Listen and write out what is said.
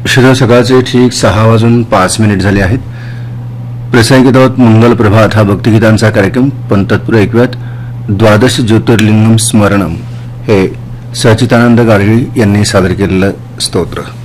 श्रोता सकाळचे ठीक 6:05 झाले आहेत. प्रसारित आहोत मंगल प्रभात हा भक्तिगीतांचा कार्यक्रम. पण तत्पूर्वी ऐकूयात द्वादश ज्योतिर्लिंगम स्मरणम हे सचितानंद गाडगीळ यांनी सादर केलेलं स्तोत्र.